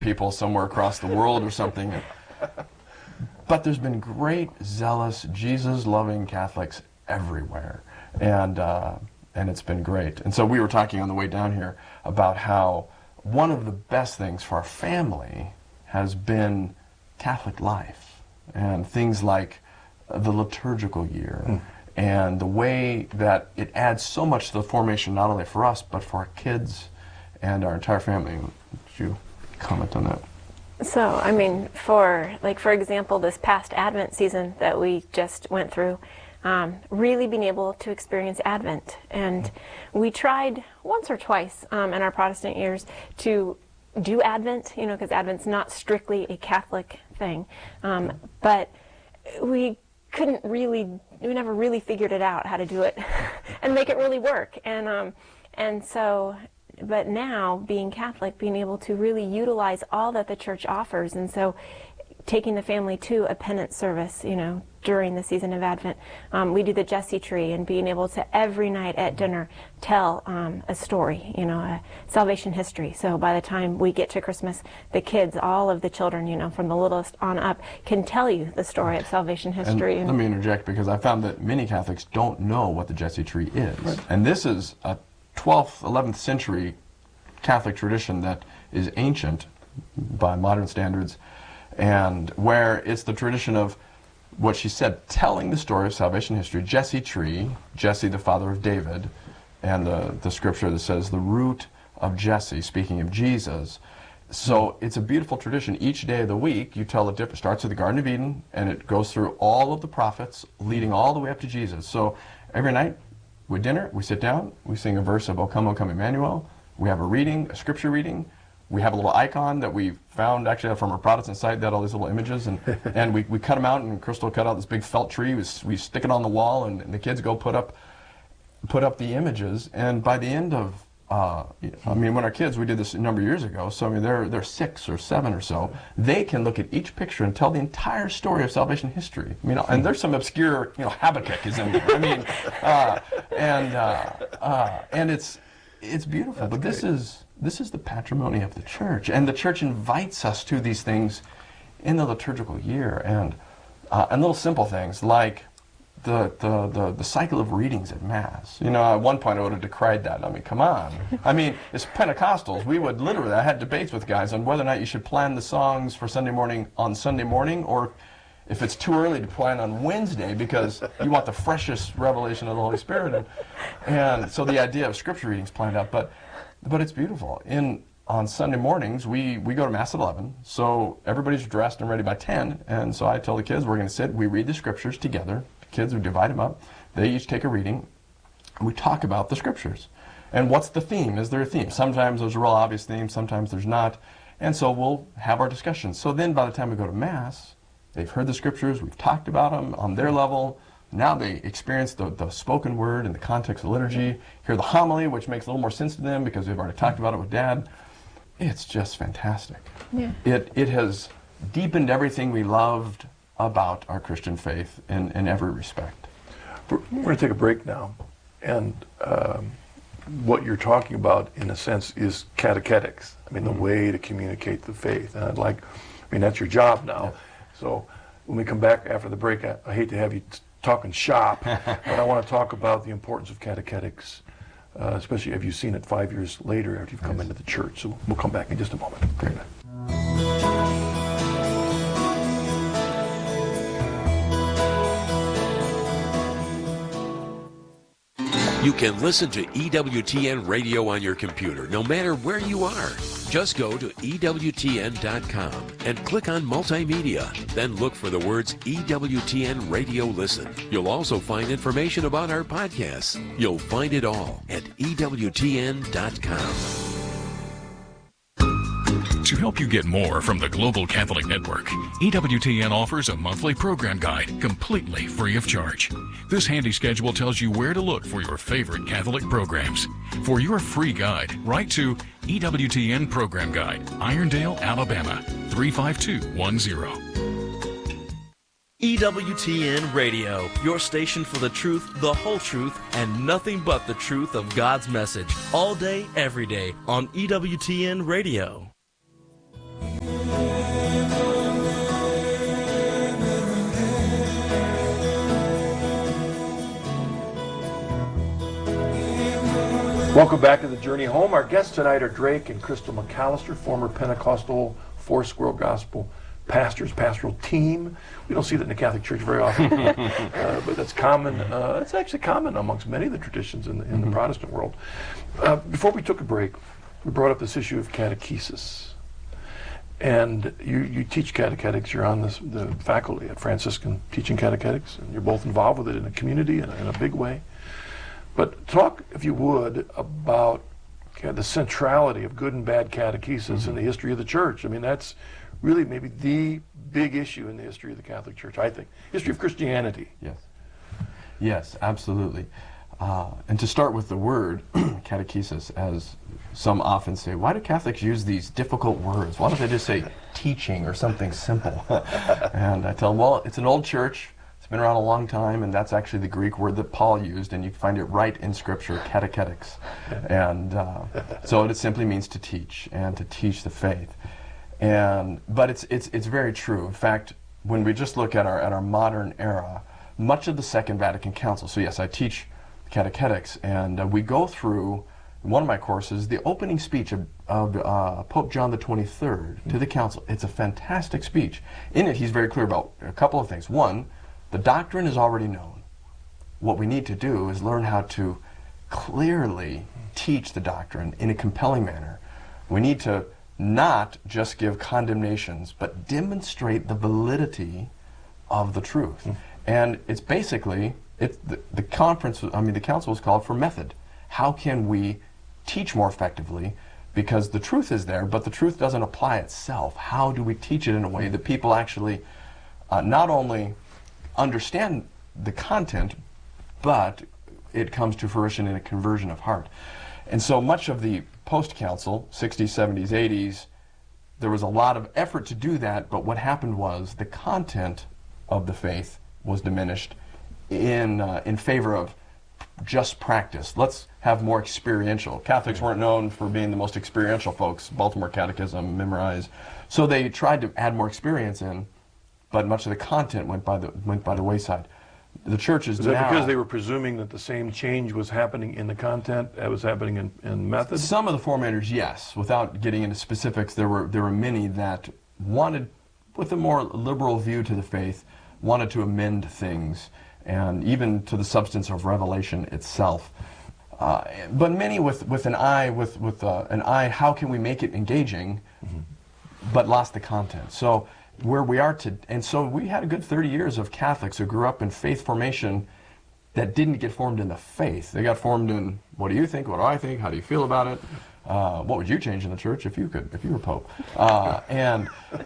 people somewhere across the world or something. But there's been great, zealous, Jesus-loving Catholics everywhere, and it's been great. And so we were talking on the way down here about how one of the best things for our family has been Catholic life, and things like the liturgical year, and the way that it adds so much to the formation, not only for us, but for our kids and our entire family. Would you comment on that? So, I mean, for example, this past Advent season that we just went through, really being able to experience Advent. And we tried once or twice in our Protestant years to do Advent, you know, because Advent's not strictly a Catholic thing. But we never really figured it out how to do it and make it really work. And so, but now, being Catholic, being able to really utilize all that the Church offers, and so taking the family to a penance service, you know, during the season of Advent. We do the Jesse tree, and being able to every night at dinner tell a story, you know, a salvation history. So by the time we get to Christmas, the kids, all of the children, you know, from the littlest on up, can tell you the story of salvation history. And let me interject, because I found that many Catholics don't know what the Jesse tree is. Right. And this is a 12th, 11th century Catholic tradition that is ancient by modern standards, and where it's the tradition of what she said, telling the story of salvation history. Jesse tree, Jesse the father of David, and the scripture that says the root of Jesse, speaking of Jesus. So it's a beautiful tradition. Each day of the week you tell it starts at the Garden of Eden, and it goes through all of the prophets leading all the way up to Jesus. So every night with dinner we sit down, we sing a verse of O Come, Emmanuel. We have a reading, a scripture reading. We have a little icon that we found actually from our Protestant site that had all these little images, and we cut them out, and Crystal cut out this big felt tree. We stick it on the wall, and the kids go put up the images. And by the end of, I mean, when our kids, we did this a number of years ago, so I mean they're 6 or 7 or so. They can look at each picture and tell the entire story of salvation history. I mean, and there's some obscure, you know, Habakkuk is in there. I mean, and it's beautiful. That's but great. This is the patrimony of the Church, and the Church invites us to these things in the liturgical year, and little simple things like the cycle of readings at Mass. You know, at one point I would have decried that. I mean, come on. I mean, as Pentecostals, we would literally, I had debates with guys on whether or not you should plan the songs for Sunday morning on Sunday morning, or if it's too early to plan on Wednesday because you want the freshest revelation of the Holy Spirit. And so the idea of scripture readings planned out, but it's beautiful. On Sunday mornings, we go to Mass at 11, so everybody's dressed and ready by 10, and so I tell the kids we're going to sit, we read the scriptures together. The kids, we divide them up. They each take a reading, and we talk about the scriptures. And what's the theme? Is there a theme? Sometimes there's a real obvious theme, sometimes there's not, and so we'll have our discussions. So then by the time we go to Mass, they've heard the scriptures, we've talked about them on their level. Now they experience the spoken word in the context of liturgy, hear the homily, which makes a little more sense to them because we've already talked about it with Dad. It's just fantastic. Yeah. It has deepened everything we loved about our Christian faith in every respect. We're going to take a break now, and what you're talking about, in a sense, is catechetics. I mean, the way to communicate the faith. And that's your job now. Yeah. So when we come back after the break, I hate to have you talking shop, but I want to talk about the importance of catechetics, especially if you've seen it 5 years later after you've come into the Church. So we'll come back in just a moment. Great. You can listen to EWTN Radio on your computer, no matter where you are. Just go to EWTN.com and click on Multimedia. Then look for the words EWTN Radio Listen. You'll also find information about our podcasts. You'll find it all at EWTN.com. To help you get more from the Global Catholic Network, EWTN offers a monthly program guide completely free of charge. This handy schedule tells you where to look for your favorite Catholic programs. For your free guide, write to EWTN Program Guide, Irondale, Alabama, 35210. EWTN Radio, your station for the truth, the whole truth, and nothing but the truth of God's message. All day, every day on EWTN Radio. Welcome back to the Journey Home. Our guests tonight are Drake and Crystal McAllister, former Pentecostal Foursquare Gospel pastors, pastoral team. We don't see that in the Catholic Church very often, but that's common. It's actually common amongst many of the traditions in the Protestant world. Before we took a break, we brought up this issue of catechesis. And you teach catechetics. You're on the faculty at Franciscan Teaching Catechetics, and you're both involved with it in the community in a big way. But talk, if you would, about the centrality of good and bad catechesis in the history of the Church. I mean, that's really maybe the big issue in the history of the Catholic Church, I think. History of Christianity. Yes. Yes, absolutely. And to start with the word catechesis, as some often say, why do Catholics use these difficult words? Why don't they just say teaching or something simple? And I tell them, well, it's an old church. It's been around a long time, and that's actually the Greek word that Paul used, and you can find it right in Scripture, catechetics. And so it simply means to teach, and to teach the faith. But it's very true. In fact, when we just look at our modern era, much of the Second Vatican Council, so yes, I teach catechetics, and we go through, in one of my courses, the opening speech of Pope John the 23rd to the Council. It's a fantastic speech. In it, he's very clear about a couple of things. One, the doctrine is already known. What we need to do is learn how to clearly teach the doctrine in a compelling manner. We need to not just give condemnations, but demonstrate the validity of the truth. And it's basically, the council was called for method. How can we teach more effectively? Because the truth is there, but the truth doesn't apply itself. How do we teach it in a way that people actually not only understand the content, but it comes to fruition in a conversion of heart? And so much of the post-council, 60s, 70s, 80s, there was a lot of effort to do that, but what happened was the content of the faith was diminished in favor of just practice. Let's have more experiential. Catholics weren't known for being the most experiential folks. Baltimore Catechism, memorize. So they tried to add more experience in, but much of the content went by the wayside. The church is now... Is that because they were presuming that the same change was happening in the content that was happening in method? Some of the formators, yes. Without getting into specifics, there were many that wanted, with a more liberal view to the faith, wanted to amend things, and even to the substance of revelation itself. But many with an eye, how can we make it engaging, but lost the content. So where we are and so we had a good 30 years of Catholics who grew up in faith formation that didn't get formed in the faith. They got formed in, what do you think, what do I think, how do you feel about it? What would you change in the church if you were Pope? And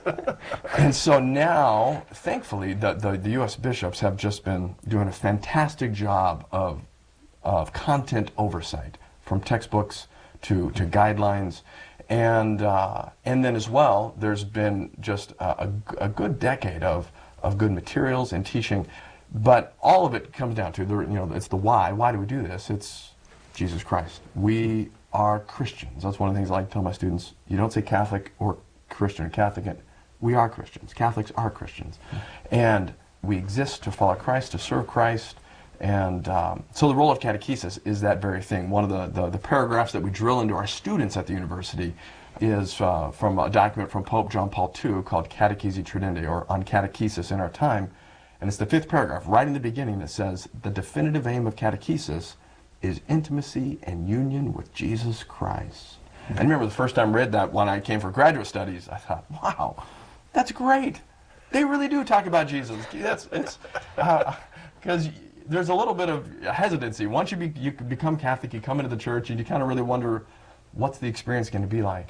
so now, thankfully, the U.S. bishops have just been doing a fantastic job of content oversight, from textbooks to guidelines, and then as well, there's been just a good decade of good materials and teaching, but all of it comes down to it's the why. Why do we do this? It's Jesus Christ. We are Christians. That's one of the things I like to tell my students. You don't say Catholic or Christian or Catholic. We are Christians. Catholics are Christians. And we exist to follow Christ, to serve Christ. And so the role of catechesis is that very thing. One of the paragraphs that we drill into our students at the university is from a document from Pope John Paul II called Catechesi Tradendae, or On Catechesis in Our Time. And it's the 5th paragraph, right in the beginning, that says, the definitive aim of catechesis is intimacy and union with Jesus Christ. And I remember the first time I read that when I came for graduate studies, I thought, wow, that's great. They really do talk about Jesus. Because there's a little bit of hesitancy. Once you become Catholic, you come into the church, and you kind of really wonder, what's the experience going to be like?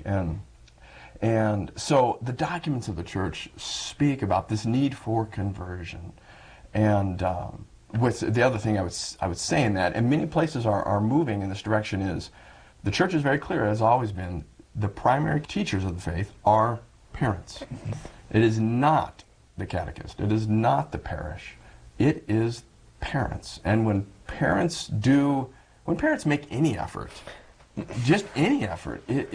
And so the documents of the church speak about this need for conversion. And with the other thing I would say in that, and many places are moving in this direction, is the church is very clear, has always been, the primary teachers of the faith are parents. It is not the catechist. It is not the parish. It is parents. And when parents make any effort, just any effort, it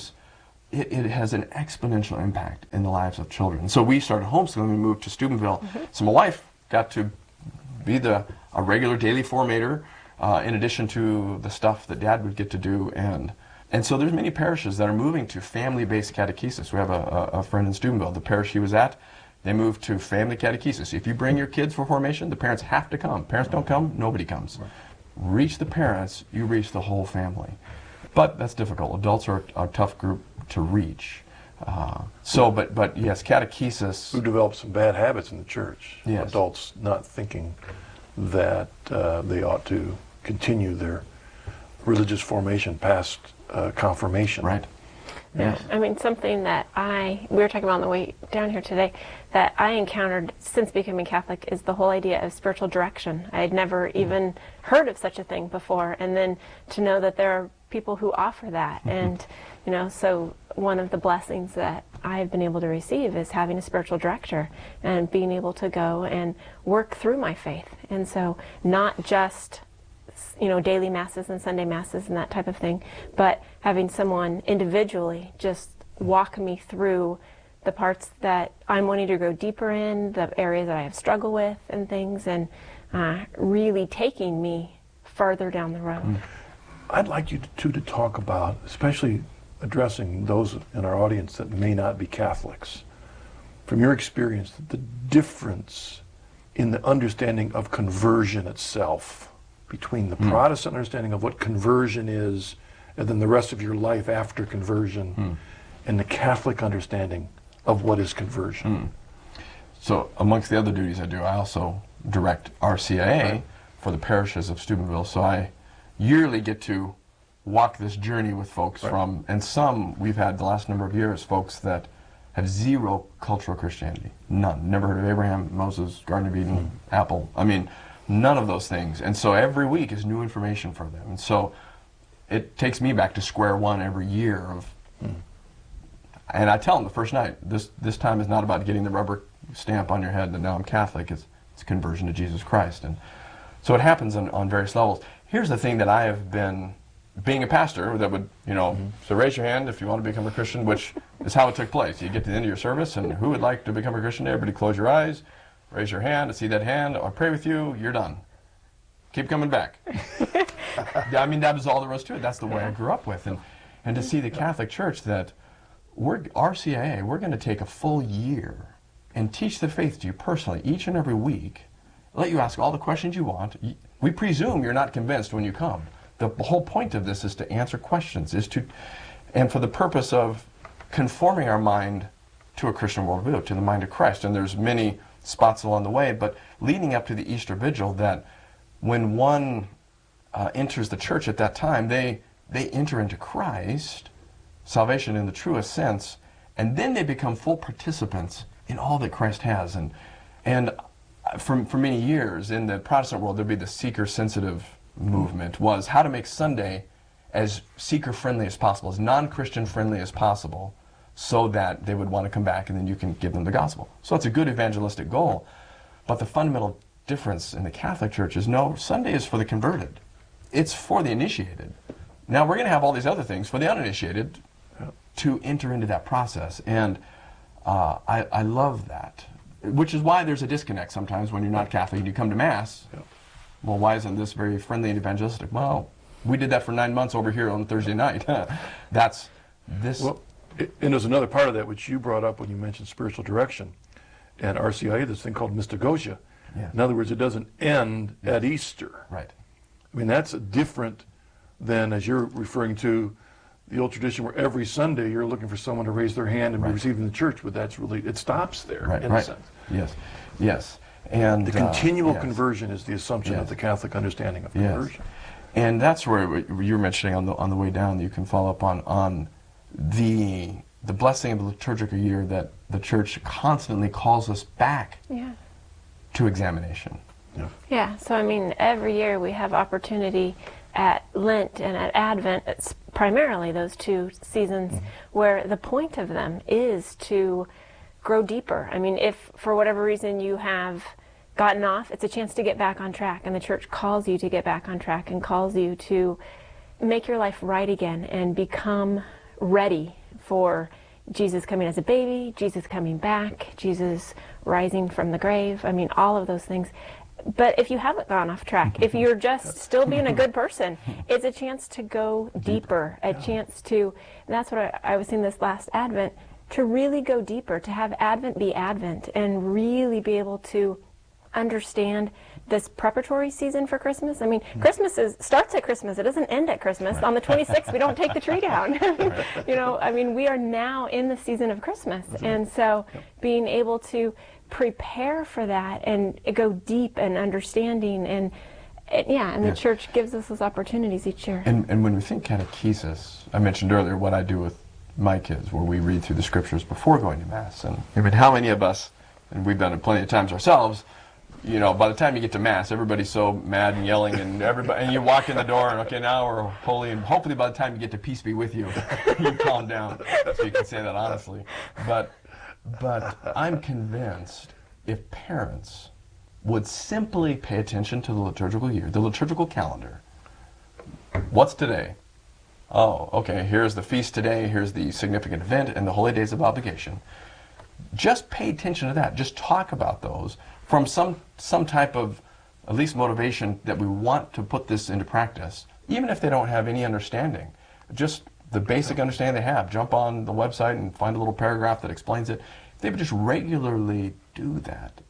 has an exponential impact in the lives of children. So we started homeschooling. We moved to Steubenville. So my wife got to be a regular daily formator in addition to the stuff that Dad would get to do. And so there's many parishes that are moving to family-based catechesis. We have a friend in Steubenville, the parish he was at, they moved to family catechesis. If you bring your kids for formation, the parents have to come. Parents don't come, nobody comes. Right. Reach the parents, you reach the whole family. But that's difficult. Adults are a tough group to reach. But yes, catechesis. Who developed some bad habits in the church. Yes. Adults not thinking that they ought to continue their religious formation past confirmation. Right. Yeah, I mean, something that we were talking about on the way down here today, that I encountered since becoming Catholic is the whole idea of spiritual direction. I had never even heard of such a thing before, and then to know that there are people who offer that. And, so one of the blessings that I've been able to receive is having a spiritual director and being able to go and work through my faith. And so not just daily masses and Sunday masses and that type of thing, but having someone individually just walk me through the parts that I'm wanting to go deeper in, the areas that I have struggled with and things, and really taking me further down the road. I'd like you to talk about, especially addressing those in our audience that may not be Catholics, from your experience, the difference in the understanding of conversion itself between the Protestant understanding of what conversion is and then the rest of your life after conversion and the Catholic understanding of what is conversion. So amongst the other duties I do, I also direct RCIA for the parishes of Steubenville. So I yearly get to walk this journey with folks from, and some we've had the last number of years, folks that have zero cultural Christianity. None. Never heard of Abraham, Moses, Garden of Eden, Apple. I mean, none of those things. And so every week is new information for them. And so it takes me back to square one every year of, and I tell them the first night, this time is not about getting the rubber stamp on your head that now I'm Catholic. It's conversion to Jesus Christ. And so it happens on various levels. Here's the thing that I have been, being a pastor, that would, so raise your hand if you want to become a Christian, which is how it took place. You get to the end of your service, and who would like to become a Christian? Everybody close your eyes. Raise your hand. I see that hand. I'll pray with you. You're done. Keep coming back. I mean, that was all there was to it. That's the way I grew up with. And to see the Catholic Church that RCIA, we're going to take a full year and teach the faith to you personally each and every week. Let you ask all the questions you want. We presume you're not convinced when you come. The whole point of this is to answer questions, and for the purpose of conforming our mind to a Christian worldview, to the mind of Christ. And there's many spots along the way, but leading up to the Easter Vigil, that when one enters the church at that time, they enter into Christ, salvation in the truest sense, and then they become full participants in all that Christ has. And for many years in the Protestant world, there'd be the seeker-sensitive movement, was how to make Sunday as seeker-friendly as possible, as non-Christian friendly as possible, so that they would want to come back and then you can give them the gospel. So it's a good evangelistic goal. But the fundamental difference in the Catholic Church is, no, Sunday is for the converted. It's for the initiated. Now we're going to have all these other things for the uninitiated to enter into that process. And I love that, which is why there's a disconnect sometimes when you're not Catholic and you come to Mass. Well, why isn't this very friendly and evangelistic? Well, we did that for 9 months over here on Thursday night. That's this. Well, and there's another part of that which you brought up when you mentioned spiritual direction. And RCIA, this thing called Mystagogia. Yeah. In other words, it doesn't end at Easter. Right. I mean, that's different than, as you're referring to, the old tradition where every Sunday you're looking for someone to raise their hand and be received in the church, but that's really, it stops there in a sense. Yes, yes. And the continual conversion is the assumption of the Catholic understanding of conversion. And that's where you were mentioning on the way down that you can follow up on the blessing of the liturgical year, that the Church constantly calls us back to examination. Yeah, so I mean, every year we have opportunity at Lent and at Advent, it's primarily those two seasons, where the point of them is to grow deeper. I mean, if for whatever reason you have gotten off, it's a chance to get back on track, and the Church calls you to get back on track and calls you to make your life right again and become ready for Jesus coming as a baby, Jesus coming back, Jesus rising from the grave. I mean, all of those things. But if you haven't gone off track, if you're just still being a good person, it's a chance to go deeper, a chance to, and that's what I was seeing this last Advent, to really go deeper, to have Advent be Advent and really be able to understand this preparatory season for Christmas. I mean, Christmas starts at Christmas. It doesn't end at Christmas. Right. On the 26th, we don't take the tree down. You know, I mean, we are now in the season of Christmas. And so being able to prepare for that and go deep and understanding and the church gives us those opportunities each year. And when we think catechesis, I mentioned earlier what I do with my kids, where we read through the scriptures before going to Mass. And I mean, how many of us, and we've done it plenty of times ourselves, you know, by the time you get to Mass, everybody's so mad and yelling, and you walk in the door, and okay, now we're holy, and hopefully by the time you get to peace be with you, you calm down, so you can say that honestly. But I'm convinced if parents would simply pay attention to the liturgical year, the liturgical calendar. What's today? Oh, okay, here's the feast today, here's the significant event, and the holy days of obligation. Just pay attention to that. Just talk about those from some type of, at least motivation that we want to put this into practice, even if they don't have any understanding. Just the basic understanding they have. Jump on the website and find a little paragraph that explains it. If they would just regularly do that,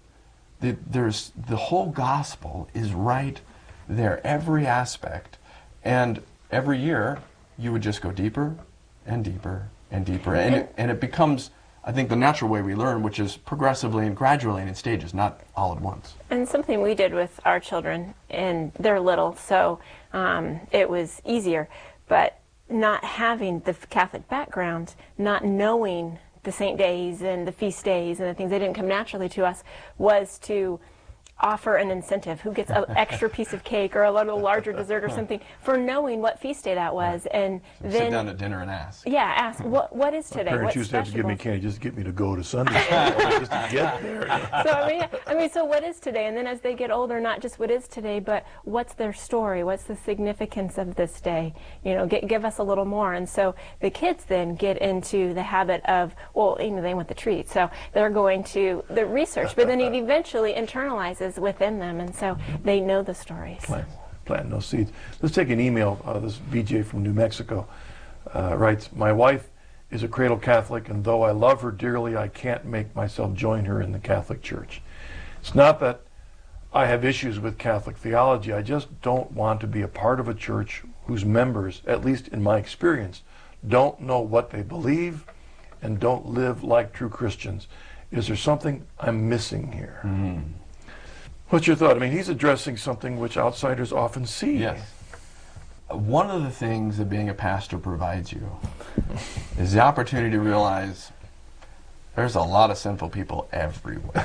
the whole gospel is right there, every aspect. And every year, you would just go deeper and deeper and deeper. And it becomes, I think, the natural way we learn, which is progressively and gradually and in stages, not all at once. And something we did with our children, and they're little, so it was easier, but not having the Catholic background, not knowing the saint days and the feast days and the things that didn't come naturally to us, was to offer an incentive. Who gets an extra piece of cake or a little larger dessert or something for knowing what feast day that was, and so then sit down at dinner and ask. Yeah, ask what is today. Parents used to have to give me candy just to get me to go to Sunday school, just to get there. So I mean, so what is today? And then as they get older, not just what is today, but what's their story? What's the significance of this day? You know, give us a little more. And so the kids then get into the habit of, well, you know, they want the treat, so they're going to the research, but then it eventually internalizes within them, and so they know the stories. Plant those seeds. Let's take an email. This VJ from New Mexico writes, "My wife is a cradle Catholic, and though I love her dearly, I can't make myself join her in the Catholic Church. It's not that I have issues with Catholic theology. I just don't want to be a part of a church whose members, at least in my experience, don't know what they believe and don't live like true Christians. Is there something I'm missing here?" What's your thought? I mean, he's addressing something which outsiders often see. Yes. One of the things that being a pastor provides you is the opportunity to realize there's a lot of sinful people everywhere.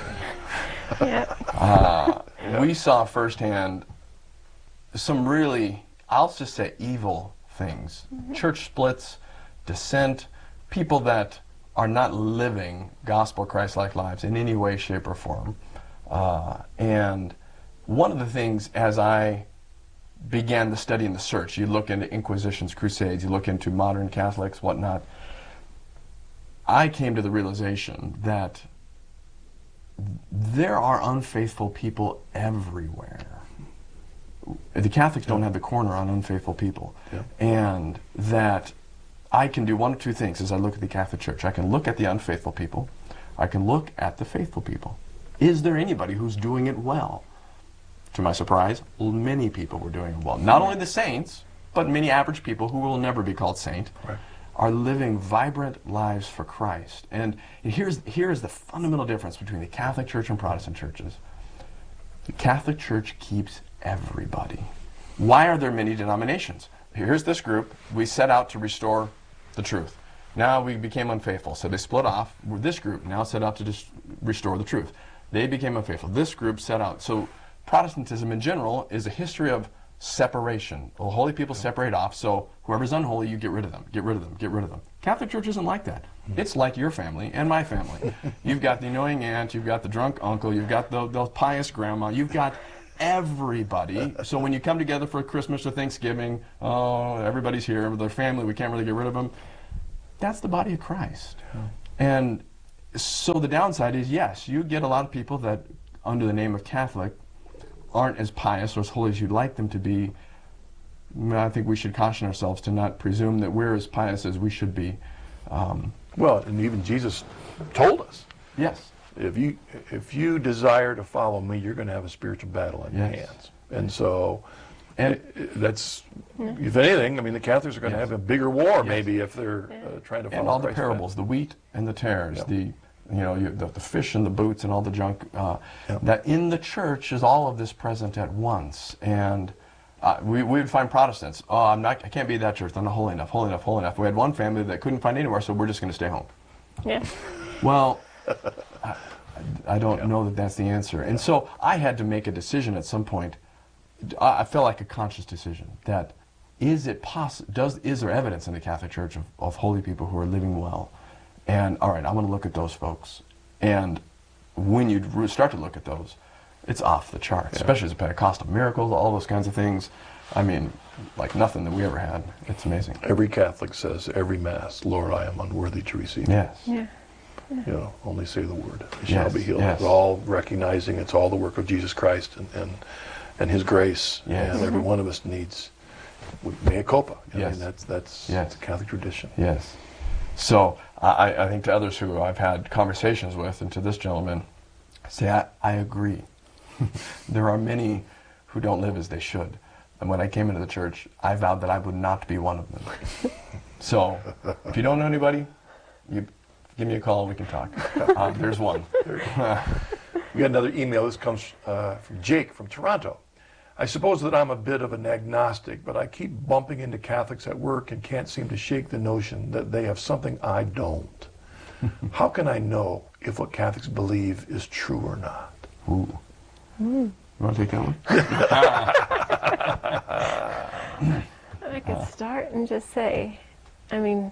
We saw firsthand some really, I'll just say, evil things. Church splits, dissent, people that are not living gospel Christ-like lives in any way, shape, or form. And one of the things, as I began the study and the search, you look into Inquisitions, Crusades, you look into modern Catholics, whatnot, I came to the realization that there are unfaithful people everywhere. The Catholics don't have the corner on unfaithful people. And that I can do one of two things as I look at the Catholic Church. I can look at the unfaithful people. I can look at the faithful people. Is there anybody who's doing it well? To my surprise, many people were doing it well. Not only the saints, but many average people who will never be called saint are living vibrant lives for Christ. And here's the fundamental difference between the Catholic Church and Protestant churches. The Catholic Church keeps everybody. Why are there many denominations? Here's this group. We set out to restore the truth. Now we became unfaithful, so they split off. This group now set out to restore the truth. They became unfaithful. This group set out. So Protestantism in general is a history of separation. Well, holy people separate off, so whoever's unholy, you get rid of them, get rid of them, get rid of them. Catholic Church isn't like that. It's like your family and my family. You've got the annoying aunt, you've got the drunk uncle, you've got the pious grandma, you've got everybody. So when you come together for Christmas or Thanksgiving, oh, everybody's here with their family, we can't really get rid of them. That's the body of Christ. And so the downside is, yes, you get a lot of people that, under the name of Catholic, aren't as pious or as holy as you'd like them to be, I think we should caution ourselves to not presume that we're as pious as we should be. Well, and even Jesus told us, Yes. if you desire to follow me, you're going to have a spiritual battle on your Yes. hands. And so, And that's, if anything, I mean, the Catholics are going to Yes. have a bigger war, maybe, if they're trying to follow and all the Christ's parables, the wheat and the tares, Yeah. the fish and the boots and all the junk, that in the church is all of this present at once. And we would find Protestants, I can't be at that church, I'm not holy enough, holy enough, holy enough. We had one family that couldn't find anywhere, so we're just going to stay home. Yeah. Well, I don't know that that's the answer. And so I had to make a decision at some point. I felt like a conscious decision that is there evidence in the Catholic Church of holy people who are living well? And all right, I'm going to look at those folks. And when you start to look at those, it's off the charts, especially the Pentecostal miracles, all those kinds of things. I mean, like nothing that we ever had. It's amazing. Every Catholic says every Mass, Lord, I am unworthy to receive. Yes. Yeah. You know, only say the word. They shall be healed. Yes. It's all recognizing it's all the work of Jesus Christ and His grace. Yes. And every one of us needs mea culpa. I Yes. mean, that's Yes. the Catholic tradition. Yes. So I think to others who I've had conversations with, and to this gentleman, say I agree. There are many who don't live as they should. And when I came into the church, I vowed that I would not be one of them. So if you don't know anybody, you give me a call and we can talk. There's one. We got another email. This comes from Jake from Toronto. I suppose that I'm a bit of an agnostic, but I keep bumping into Catholics at work and can't seem to shake the notion that they have something I don't. How can I know if what Catholics believe is true or not? Ooh. You want to take that one? I could start and just say, I mean,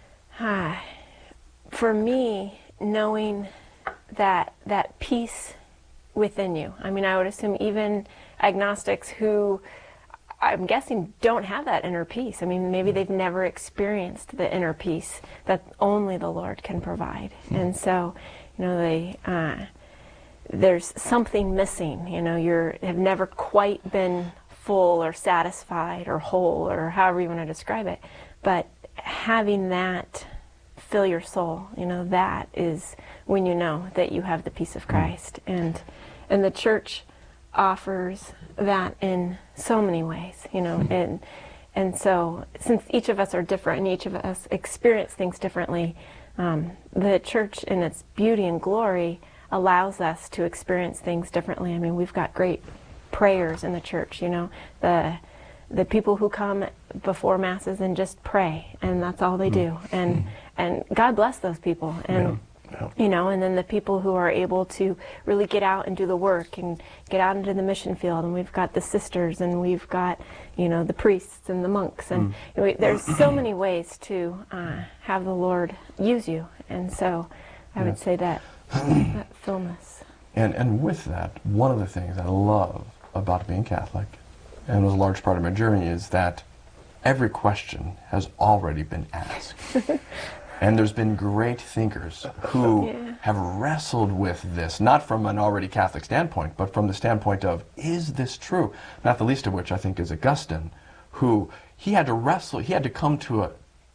for me, knowing that peace within you. I mean, I would assume even agnostics who I'm guessing don't have that inner peace. I mean, maybe they've never experienced the inner peace that only the Lord can provide. And so, you know, there's something missing. You know, have never quite been full or satisfied or whole or however you want to describe it. But having that fill your soul, you know, that is when you know that you have the peace of Christ. And the church offers that in so many ways, you know, and so since each of us are different and each of us experience things differently, the church in its beauty and glory allows us to experience things differently. I mean, we've got great prayers in the church, you know, the people who come before masses and just pray, and that's all they do, and God bless those people, and you know, and then the people who are able to really get out and do the work and get out into the mission field, and we've got the sisters, and we've got, you know, the priests and the monks, and you know, there's so many ways to have the Lord use you, and so I would say that fullness. And with that, one of the things I love about being Catholic, and was a large part of my journey, is that every question has already been asked. And there's been great thinkers who have wrestled with this, not from an already Catholic standpoint, but from the standpoint of, is this true? Not the least of which I think is Augustine, who he had to wrestle, he had to come to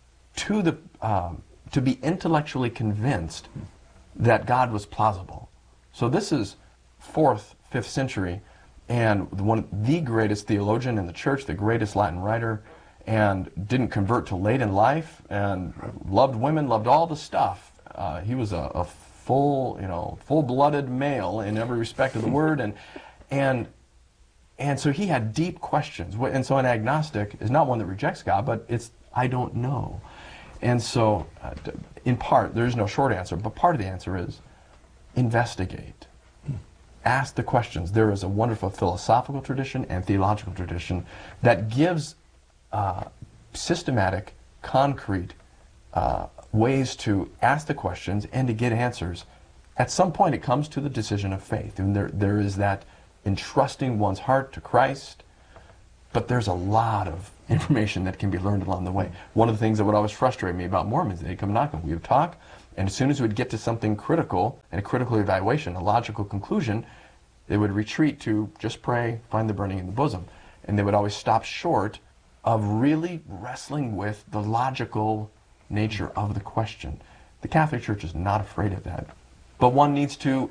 be intellectually convinced that God was plausible. So this is 4th, 5th century, and the greatest theologian in the church, the greatest Latin writer, and didn't convert till late in life, and loved women, loved all the stuff. He was a full-blooded male in every respect of the word, and so he had deep questions. And so an agnostic is not one that rejects God, but it's, I don't know. And so, in part, there is no short answer, but part of the answer is investigate. Ask the questions. There is a wonderful philosophical tradition and theological tradition that gives systematic, concrete ways to ask the questions and to get answers. At some point, it comes to the decision of faith, and there is that entrusting one's heart to Christ. But there's a lot of information that can be learned along the way. One of the things that would always frustrate me about Mormons, they'd come knocking, we would talk, and as soon as we'd get to something critical, and a critical evaluation, a logical conclusion, they would retreat to just pray, find the burning in the bosom. And they would always stop short of really wrestling with the logical nature of the question. The Catholic Church is not afraid of that. But one needs to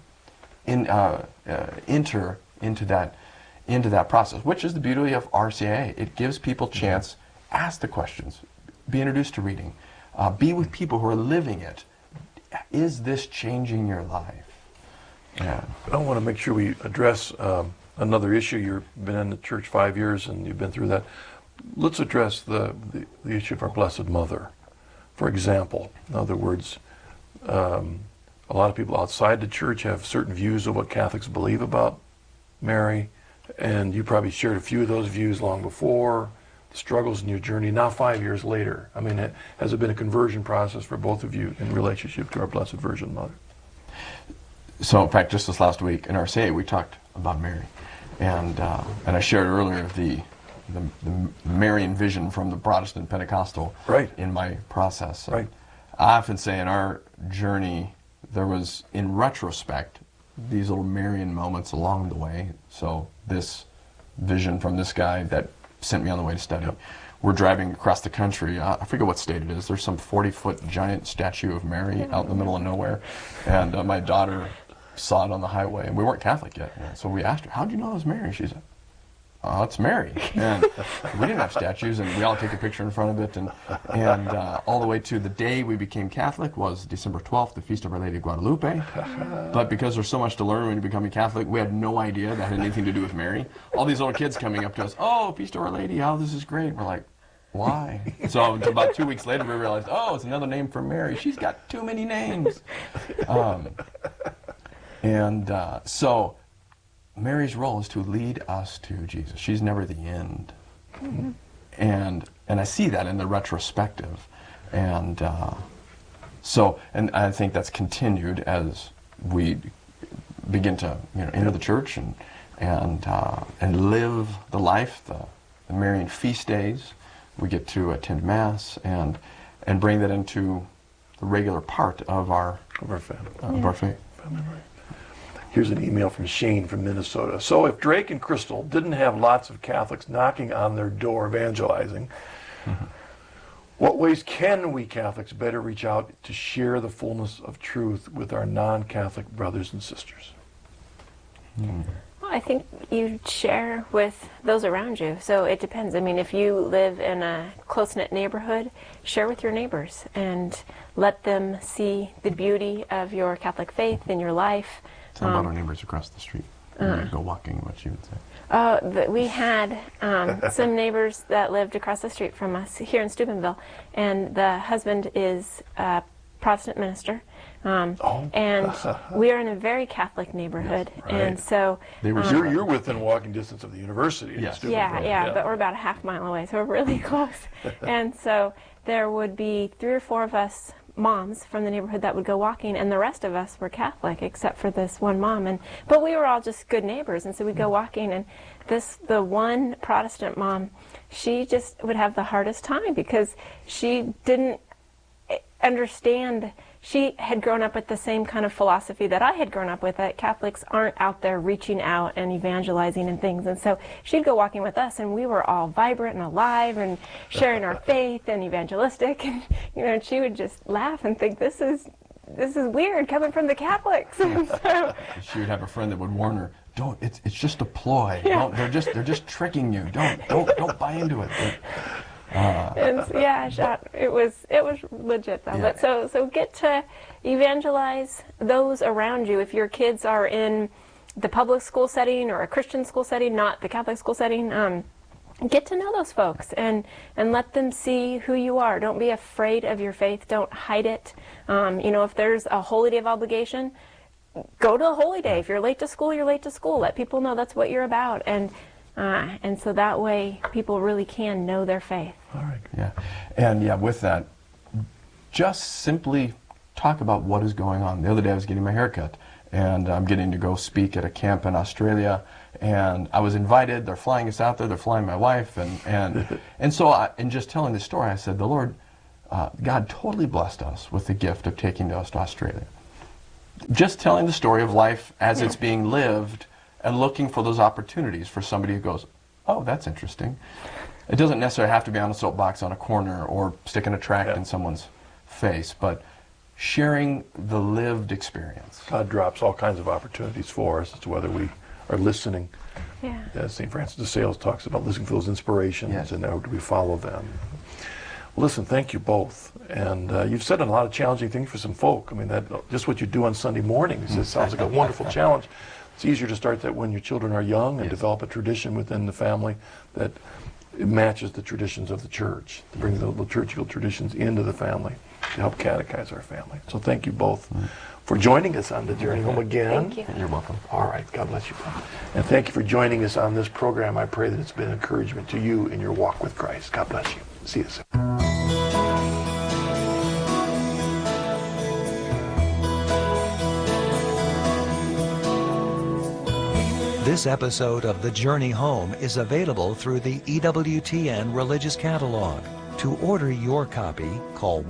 enter into that process, which is the beauty of RCIA. It gives people chance, ask the questions, be introduced to reading, be with people who are living it. Is this changing your life? Yeah. I want to make sure we address another issue. You've been in the church 5 years and you've been through that. Let's address the issue of our Blessed Mother. For example, in other words, a lot of people outside the church have certain views of what Catholics believe about Mary, and you probably shared a few of those views long before, the struggles in your journey, now 5 years later. I mean, has it been a conversion process for both of you in relationship to our Blessed Virgin Mother? So, in fact, just this last week in RCA, we talked about Mary, and I shared earlier the Marian vision from the Protestant Pentecostal in my process. Right. I often say in our journey, there was, in retrospect, these little Marian moments along the way. So this vision from this guy that sent me on the way to study. Yep. We're driving across the country. I forget what state it is. There's some 40-foot giant statue of Mary out in the middle of nowhere. And my daughter saw it on the highway. And we weren't Catholic yet. So we asked her, how'd you know it was Mary? She said, oh, it's Mary. And we didn't have statues, and we all take a picture in front of it. And all the way to the day we became Catholic was December 12th, the Feast of Our Lady of Guadalupe. But because there's so much to learn when you become a Catholic, we had no idea that had anything to do with Mary. All these little kids coming up to us, oh, Feast of Our Lady, oh, this is great. We're like, why? So about 2 weeks later, we realized, oh, it's another name for Mary. She's got too many names. So Mary's role is to lead us to Jesus. She's never the end. Mm-hmm. And I see that in the retrospective. And and I think that's continued as we begin to enter the church and live the life, the Marian feast days. We get to attend Mass and bring that into the regular part of our faith. Here's an email from Shane from Minnesota. So if Drake and Crystal didn't have lots of Catholics knocking on their door evangelizing, what ways can we Catholics better reach out to share the fullness of truth with our non-Catholic brothers and sisters? Well, I think you share with those around you. So it depends. I mean, if you live in a close-knit neighborhood, share with your neighbors and let them see the beauty of your Catholic faith in your life. Tell about our neighbors across the street. Go walking, what you would say. We had some neighbors that lived across the street from us here in Steubenville, and the husband is a Protestant minister, and we are in a very Catholic neighborhood, yes, right. And so you're within walking distance of the university. Yes. Yeah, but we're about a half mile away, so we're really close. And so there would be 3 or 4 of us moms from the neighborhood that would go walking, and the rest of us were Catholic except for this one mom, but we were all just good neighbors, and so we'd go walking, and the one Protestant mom, she just would have the hardest time because she didn't understand. She had grown up with the same kind of philosophy that I had grown up with, that Catholics aren't out there reaching out and evangelizing and things. And so she'd go walking with us, and we were all vibrant and alive and sharing our faith and evangelistic. And and she would just laugh and think, this is weird coming from the Catholics. And so, she would have a friend that would warn her, "Don't. It's just a ploy. Yeah. They're just tricking you. Don't buy into it." It was legit though. Yeah. But so get to evangelize those around you. If your kids are in the public school setting or a Christian school setting, not the Catholic school setting, get to know those folks and let them see who you are. Don't be afraid of your faith. Don't hide it. If there's a holy day of obligation, go to a holy day. If you're late to school, you're late to school. Let people know that's what you're about. And so that way people really can know their faith. All right. Yeah. And with that, just simply talk about what is going on. The other day I was getting my hair cut, and I'm getting to go speak at a camp in Australia, and I was invited. They're flying us out there. They're flying my wife, and so in just telling the story, I said, the Lord, God totally blessed us with the gift of taking us to Australia. just telling the story of life as it's being lived and looking for those opportunities for somebody who goes, oh, that's interesting. It doesn't necessarily have to be on a soapbox on a corner or sticking a tract in someone's face, but sharing the lived experience. God drops all kinds of opportunities for us. It's whether we are listening. Yeah. As St. Francis de Sales talks about, listening for those inspirations, and how do we follow them. Listen, thank you both. And you've said a lot of challenging things for some folk. I mean, that just what you do on Sunday mornings, it sounds like a wonderful challenge. It's easier to start that when your children are young and develop a tradition within the family that it matches the traditions of the church, to bring the liturgical traditions into the family to help catechize our family. So thank you both for joining us on the journey home again. Thank you. You're welcome. All right, God bless you. And thank you for joining us on this program. I pray that it's been encouragement to you in your walk with Christ. God bless you. See you soon. This episode of The Journey Home is available through the EWTN Religious Catalog. To order your copy, call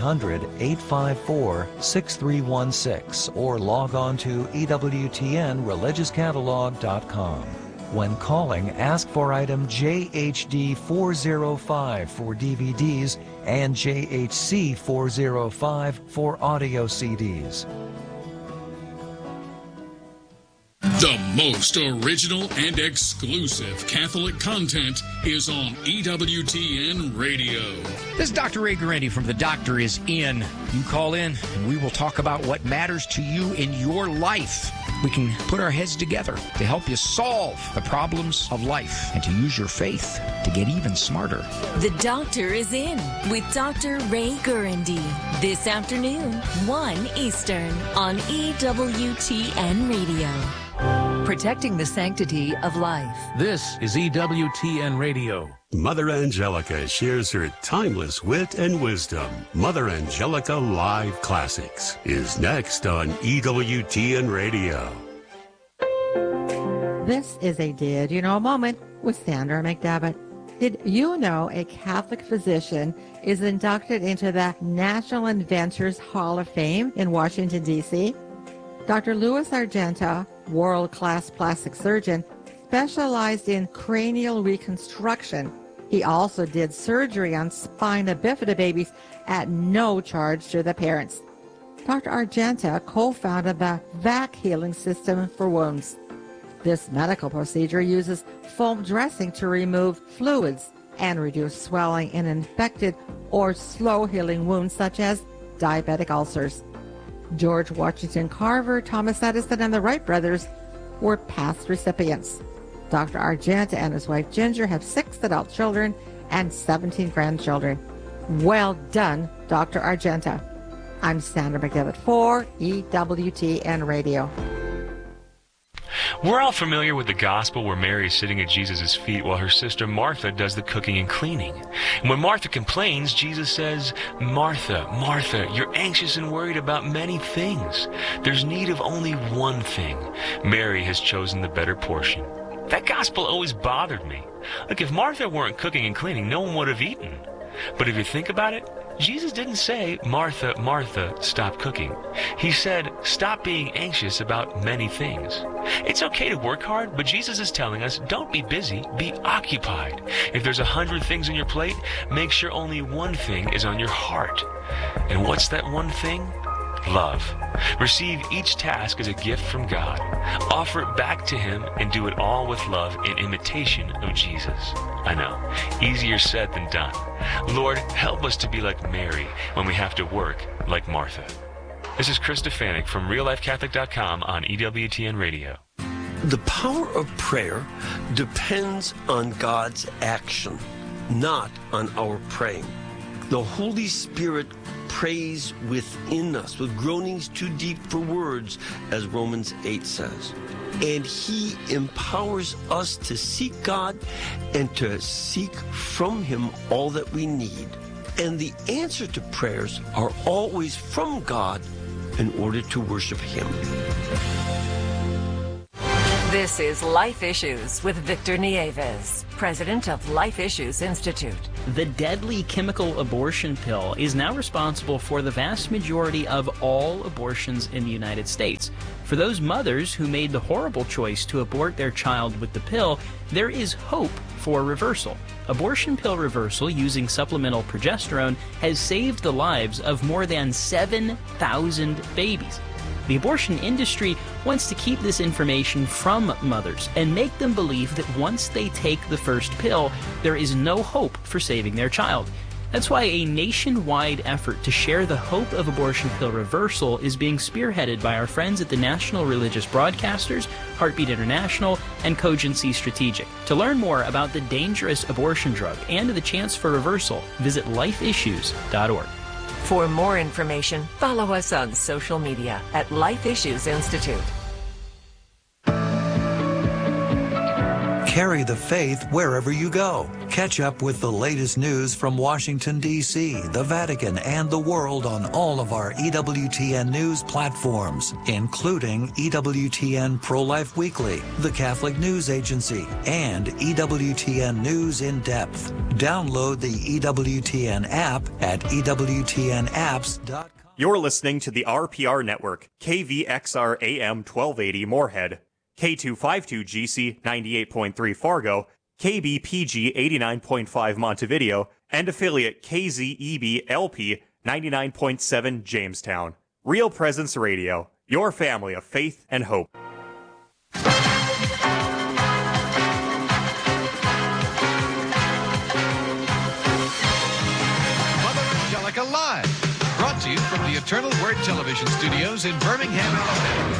1-800-854-6316 or log on to EWTNReligiousCatalog.com. When calling, ask for item JHD 405 for DVDs and JHC 405 for audio CDs. The most original and exclusive Catholic content is on EWTN Radio. This is Dr. Ray Guarendi from The Doctor Is In. You call in and we will talk about what matters to you in your life. We can put our heads together to help you solve the problems of life and to use your faith to get even smarter. The Doctor Is In with Dr. Ray Guarendi. This afternoon, 1 Eastern on EWTN Radio. Protecting the sanctity of life. This is EWTN Radio. Mother Angelica shares her timeless wit and wisdom. Mother Angelica Live Classics is next on EWTN Radio. This is a Did You Know moment with Sandra McDevitt. Did you know a Catholic physician is inducted into the National Inventors Hall of Fame in Washington, D.C.? Dr. Louis Argenta, world-class plastic surgeon, specialized in cranial reconstruction. He also did surgery on spina bifida babies at no charge to the parents. Dr. Argenta co-founded the VAC healing system for wounds. This medical procedure uses foam dressing to remove fluids and reduce swelling in infected or slow-healing wounds such as diabetic ulcers. George Washington Carver, Thomas Edison, and the Wright brothers were past recipients. Dr. Argenta and his wife Ginger have 6 adult children and 17 grandchildren. Well done, Dr. Argenta. I'm Sandra McDevitt for EWTN Radio. We're all familiar with the gospel where Mary is sitting at Jesus' feet while her sister Martha does the cooking and cleaning. And when Martha complains, Jesus says, Martha, Martha, you're anxious and worried about many things. There's need of only one thing. Mary has chosen the better portion. That gospel always bothered me. Like, if Martha weren't cooking and cleaning, no one would have eaten. But if you think about it, Jesus didn't say, Martha, Martha, stop cooking. He said, stop being anxious about many things. It's okay to work hard, but Jesus is telling us, don't be busy, be occupied. If there's 100 things on your plate, make sure only one thing is on your heart. And what's that one thing? Love. Receive each task as a gift from God. Offer it back to Him and do it all with love in imitation of Jesus. I know, easier said than done. Lord, help us to be like Mary when we have to work like Martha. This is Chris Stefanik from RealLifeCatholic.com on EWTN Radio. The power of prayer depends on God's action, not on our praying. The Holy Spirit prays within us with groanings too deep for words, as Romans 8 says. And He empowers us to seek God and to seek from Him all that we need. And the answer to prayers are always from God in order to worship Him. This is Life Issues with Victor Nieves, president of Life Issues Institute. The deadly chemical abortion pill is now responsible for the vast majority of all abortions in the United States. For those mothers who made the horrible choice to abort their child with the pill, there is hope for reversal. Abortion pill reversal using supplemental progesterone has saved the lives of more than 7,000 babies. The abortion industry wants to keep this information from mothers and make them believe that once they take the first pill, there is no hope for saving their child. That's why a nationwide effort to share the hope of abortion pill reversal is being spearheaded by our friends at the National Religious Broadcasters, Heartbeat International, and Cogency Strategic. To learn more about the dangerous abortion drug and the chance for reversal, visit lifeissues.org. For more information, follow us on social media at Life Issues Institute. Carry the faith wherever you go. Catch up with the latest news from Washington, D.C., the Vatican, and the world on all of our EWTN news platforms, including EWTN Pro-Life Weekly, the Catholic News Agency, and EWTN News in Depth. Download the EWTN app at EWTNapps.com. You're listening to the RPR Network, KVXR AM 1280 Moorhead, K252GC 98.3 Fargo, KBPG 89.5 Montevideo, and affiliate KZEB LP 99.7 Jamestown. Real Presence Radio, your family of faith and hope. Mother Angelica Live, brought to you from the Eternal Word Television Studios in Birmingham, Alabama.